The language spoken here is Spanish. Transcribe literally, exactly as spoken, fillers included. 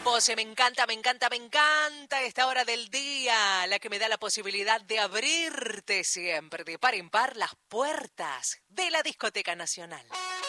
Pose, me encanta, me encanta, me encanta esta hora del día, la que me da la posibilidad de abrirte siempre, de par en par, las puertas de la Discoteca Nacional.